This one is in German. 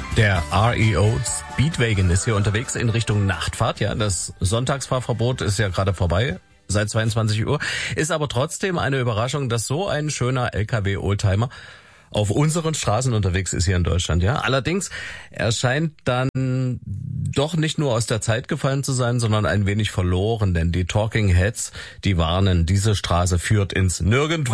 Der REO Speedwagon ist hier unterwegs in Richtung Nachtfahrt. Ja, das Sonntagsfahrverbot ist ja gerade vorbei. Seit 22 Uhr. Ist aber trotzdem eine Überraschung, dass so ein schöner LKW-Oldtimer auf unseren Straßen unterwegs ist hier in Deutschland. Ja, allerdings, er scheint dann doch nicht nur aus der Zeit gefallen zu sein, sondern ein wenig verloren. Denn die Talking Heads, die warnen, diese Straße führt ins Nirgendwo.